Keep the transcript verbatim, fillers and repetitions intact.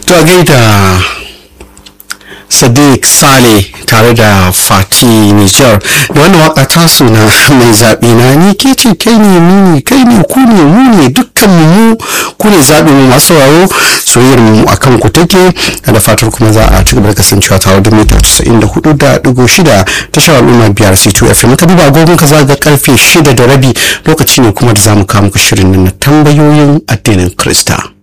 To a gaida Sadiq Saleh tare da Fati Niger da wannan waka ta suna mai zaɓi na ni ke ce kai ne ni ne kai ne ku ne mu ne dukkan mu ku ne zaɓi mu masu sauraro soyayyar mu akan ku take da fatar kuma za a ci gaba da kasancewa tare da mita casa'in da hudu da ɗigo shida tashar al'umma biyar C two F M ka duba agogon ka za ga karfe shida da rabi lokaci ne kuma da za mu kawo muku shirin nan na tambayoyin addinin Krista.